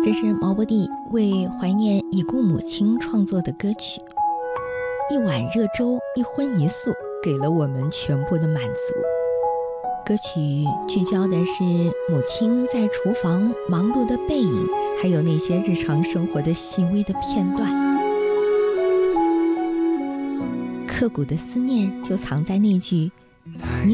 这是毛不易为怀念已故母亲创作的歌曲。一碗热粥，一荤一素，给了我们全部的满足。歌曲聚焦的是母亲在厨房忙碌的背影，还有那些日常生活的细微的片段。刻骨的思念就藏在那句